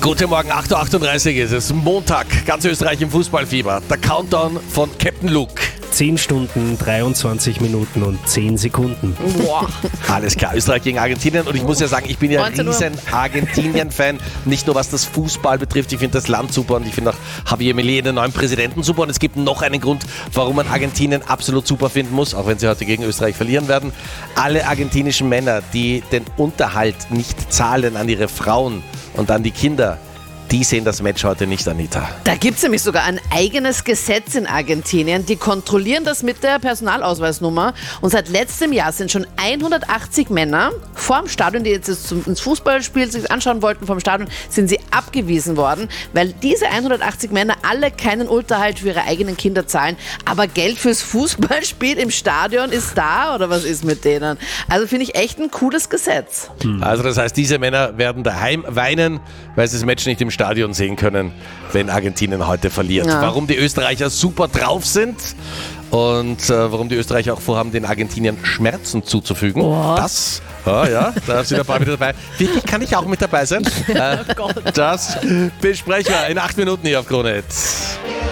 Guten Morgen, 8.38 Uhr ist es, Montag, ganz Österreich im Fußballfieber. Der Countdown von Captain Luke. 10 Stunden, 23 Minuten und 10 Sekunden. Boah. Alles klar, Österreich gegen Argentinien. Und ich muss ja sagen, ich bin ja 19 Uhr. riesen Argentinien-Fan. Nicht nur was das Fußball betrifft, ich finde das Land super und ich finde auch Javier Milei, den neuen Präsidenten, super. Und es gibt noch einen Grund, warum man Argentinien absolut super finden muss, auch wenn sie heute gegen Österreich verlieren werden. Alle argentinischen Männer, die den Unterhalt nicht zahlen an ihre Frauen und an die Kinder, die sehen das Match heute nicht, Anita. Da gibt es nämlich sogar ein eigenes Gesetz in Argentinien. Die kontrollieren das mit der Personalausweisnummer. Und seit letztem Jahr sind schon 180 Männer vorm Stadion, die jetzt ins Fußballspiel sich anschauen wollten vom Stadion, sind sie abgewiesen worden, weil diese 180 Männer alle keinen Unterhalt für ihre eigenen Kinder zahlen. Aber Geld fürs Fußballspiel im Stadion ist da, oder was ist mit denen? Also finde ich echt ein cooles Gesetz. Also das heißt, diese Männer werden daheim weinen, weil sie das Match nicht im Stadion sehen können, wenn Argentinien heute verliert. Ja. Warum die Österreicher super drauf sind und warum die Österreicher auch vorhaben, den Argentiniern Schmerzen zuzufügen. Das, ja, da sind ein paar wieder dabei. Wirklich, kann ich auch mit dabei sein? Das besprechen wir in 8 Minuten hier auf Krone Hit.